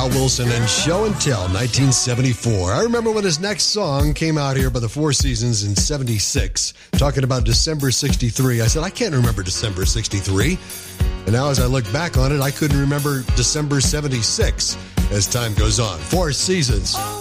Wilson and Show and Tell, 1974. I remember when his next song came out here by the Four Seasons in 76, talking about December 63. I said, I can't remember December 63. And now as I look back on it, I couldn't remember December 76 as time goes on. Four Seasons.